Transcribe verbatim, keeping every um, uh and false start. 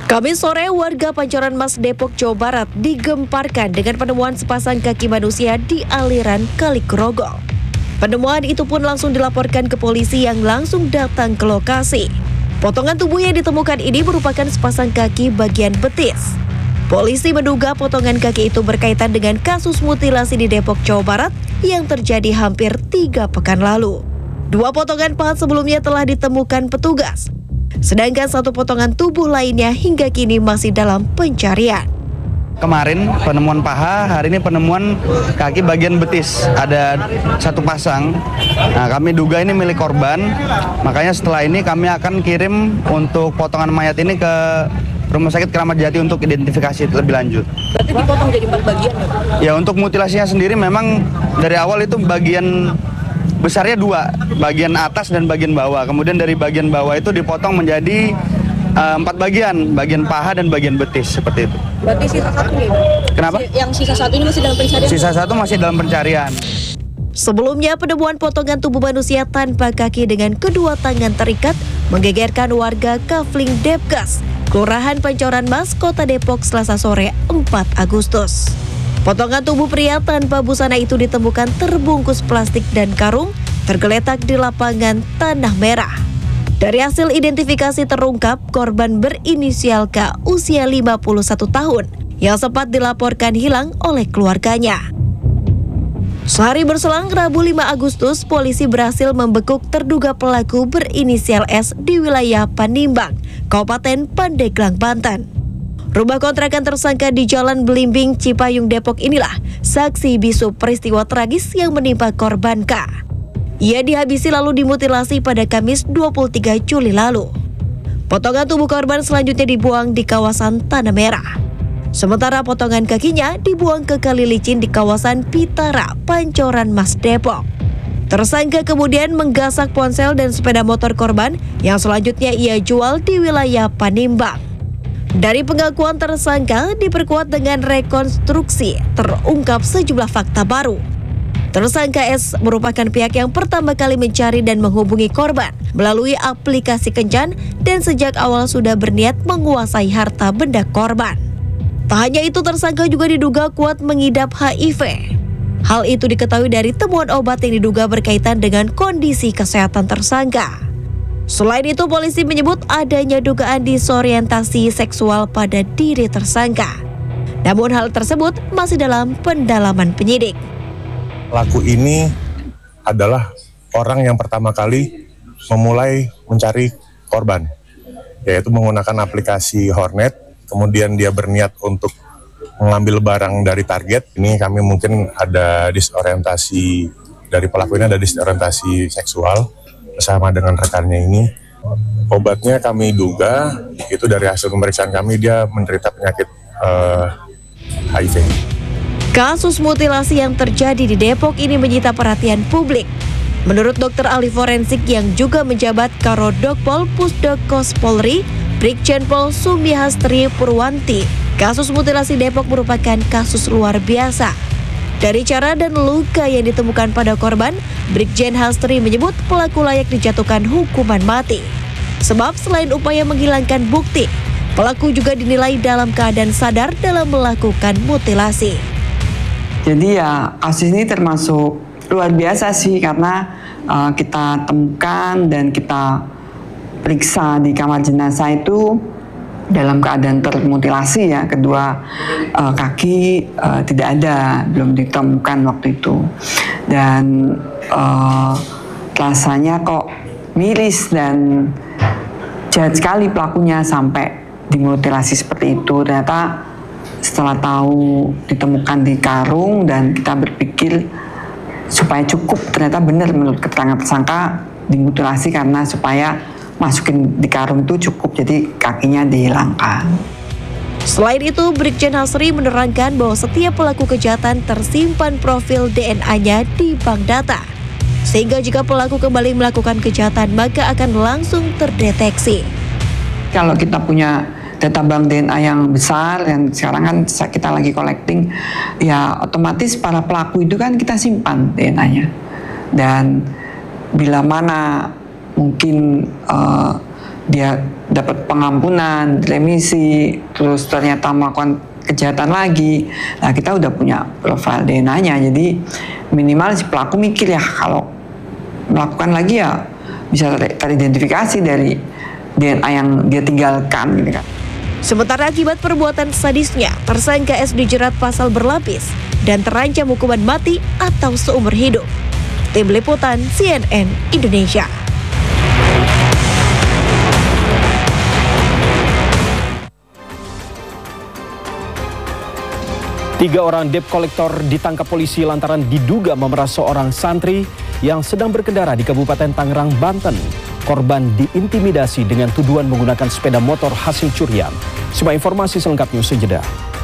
Kamis sore, warga Pancoran Mas Depok, Jawa Barat digemparkan dengan penemuan sepasang kaki manusia di aliran Kali Grogol. Penemuan itu pun langsung dilaporkan ke polisi yang langsung datang ke lokasi. Potongan tubuh yang ditemukan ini merupakan sepasang kaki bagian betis. Polisi menduga potongan kaki itu berkaitan dengan kasus mutilasi di Depok, Jawa Barat yang terjadi hampir tiga pekan lalu. Dua potongan paha sebelumnya telah ditemukan petugas, sedangkan satu potongan tubuh lainnya hingga kini masih dalam pencarian. Kemarin penemuan paha, hari ini penemuan kaki bagian betis. Ada satu pasang. Nah, kami duga ini milik korban. Makanya setelah ini kami akan kirim untuk potongan mayat ini ke Rumah Sakit Kramat Jati untuk identifikasi lebih lanjut. Berarti dipotong jadi empat bagian? Ya, untuk mutilasinya sendiri memang dari awal itu bagian besarnya dua, bagian atas dan bagian bawah. Kemudian dari bagian bawah itu dipotong menjadi uh, empat bagian, bagian paha dan bagian betis, seperti itu. Berarti sisa satu nih? Kenapa? Yang sisa satu ini masih dalam pencarian? Sisa satu masih dalam pencarian. Sebelumnya, penemuan potongan tubuh manusia tanpa kaki dengan kedua tangan terikat menggegerkan warga Kafling Depkas, Kelurahan Pancoran Mas, Kota Depok, Selasa sore empat Agustus. Potongan tubuh pria tanpa busana itu ditemukan terbungkus plastik dan karung tergeletak di lapangan Tanah Merah. Dari hasil identifikasi terungkap korban berinisial K usia lima puluh satu tahun yang sempat dilaporkan hilang oleh keluarganya. Sehari berselang Rabu lima Agustus, polisi berhasil membekuk terduga pelaku berinisial S di wilayah Panimbang, Kabupaten Pandeglang, Banten. Rumah kontrakan tersangka di Jalan Belimbing, Cipayung, Depok inilah saksi bisu peristiwa tragis yang menimpa korban K. Ia dihabisi lalu dimutilasi pada Kamis dua puluh tiga Juli lalu. Potongan tubuh korban selanjutnya dibuang di kawasan Tanah Merah. Sementara potongan kakinya dibuang ke kali licin di kawasan Pitara, Pancoran Mas, Depok. Tersangka kemudian menggasak ponsel dan sepeda motor korban yang selanjutnya ia jual di wilayah Panimbang. Dari pengakuan tersangka diperkuat dengan rekonstruksi, terungkap sejumlah fakta baru. Tersangka S merupakan pihak yang pertama kali mencari dan menghubungi korban melalui aplikasi kencan dan sejak awal sudah berniat menguasai harta benda korban. Tak hanya itu, tersangka juga diduga kuat mengidap H I V. Hal itu diketahui dari temuan obat yang diduga berkaitan dengan kondisi kesehatan tersangka. Selain itu, polisi menyebut adanya dugaan disorientasi seksual pada diri tersangka. Namun hal tersebut masih dalam pendalaman penyidik. Pelaku ini adalah orang yang pertama kali memulai mencari korban, yaitu menggunakan aplikasi Hornet. Kemudian dia berniat untuk mengambil barang dari target. Ini kami mungkin ada disorientasi dari pelaku ini, ada disorientasi seksual bersama dengan rekannya ini. Obatnya kami duga itu dari hasil pemeriksaan kami dia menderita penyakit uh, H I V. Kasus mutilasi yang terjadi di Depok ini menyita perhatian publik. Menurut dokter ahli forensik yang juga menjabat Karodokpol Pusdokos Polri, Brigjen Pol Sumihastri Purwanti, kasus mutilasi Depok merupakan kasus luar biasa. Dari cara dan luka yang ditemukan pada korban, Brigjen Hastri menyebut pelaku layak dijatuhkan hukuman mati. Sebab selain upaya menghilangkan bukti, pelaku juga dinilai dalam keadaan sadar dalam melakukan mutilasi. Jadi ya kasus ini termasuk luar biasa sih, karena uh, kita temukan dan kita periksa di kamar jenazah itu dalam keadaan termutilasi ya, kedua uh, kaki uh, tidak ada, belum ditemukan waktu itu, dan uh, rasanya kok miris dan jahat sekali pelakunya sampai dimutilasi seperti itu. Ternyata setelah tahu ditemukan di karung dan kita berpikir supaya cukup, ternyata benar menurut keterangan tersangka dimutilasi karena supaya masukin di karung itu cukup, jadi kakinya dihilangkan. Selain itu, Brigjen Hasri menerangkan bahwa setiap pelaku kejahatan tersimpan profil D N A-nya di bank data, sehingga jika pelaku kembali melakukan kejahatan maka akan langsung terdeteksi. Kalau kita punya data bank D N A yang besar, yang sekarang kan kita lagi collecting, ya otomatis para pelaku itu kan kita simpan D N A-nya. Dan bila mana mungkin uh, dia dapat pengampunan, remisi, terus ternyata melakukan kejahatan lagi. Nah, kita udah punya profil D N A-nya, jadi minimal si pelaku mikir ya kalau melakukan lagi ya bisa ter- teridentifikasi dari D N A yang dia tinggalkan gitu kan. Sementara akibat perbuatan sadisnya, tersangka S dijerat pasal berlapis dan terancam hukuman mati atau seumur hidup. Tim Liputan C N N Indonesia. Tiga orang debt collector ditangkap polisi lantaran diduga memeras seorang santri yang sedang berkendara di Kabupaten Tangerang, Banten. Korban diintimidasi dengan tuduhan menggunakan sepeda motor hasil curian. Simak informasi selengkapnya usai jeda.